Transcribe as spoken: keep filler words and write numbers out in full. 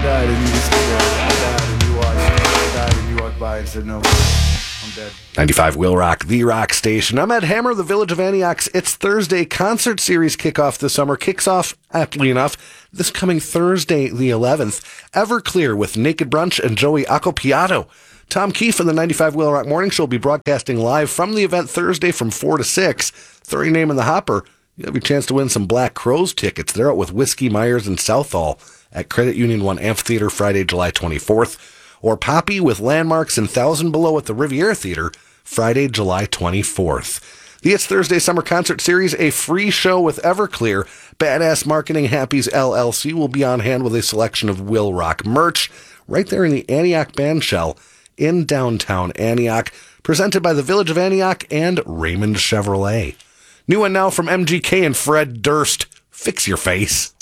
died and you just stood there. I died and you watched. I died and you walked by and said, no, I'm dead. ninety-five Will Rock, the rock station. I'm Ed Hammer, the Village of Antioch's It's Thursday concert series kickoff this summer. Kicks off, aptly enough, this coming Thursday, the eleventh. Everclear with Naked Brunch and Joey Accopiato. Tom Keefe and the ninety-five Will Rock Morning Show will be broadcasting live from the event Thursday from four to six. Throw your name in the hopper. You have your chance to win some Black Crowes tickets. They're out with Whiskey Myers and Southall at Credit Union One Amphitheater Friday, July twenty-fourth. Or Poppy with Landmarks and Thousand Below at the Riviera Theater Friday, July twenty-fourth. The It's Thursday Summer Concert Series, a free show with Everclear. Badass Marketing Happies L L C will be on hand with a selection of Will Rock merch right there in the Antioch Bandshell in downtown Antioch, presented by the Village of Antioch and Raymond Chevrolet. New one now from M G K and Fred Durst. Fix your face.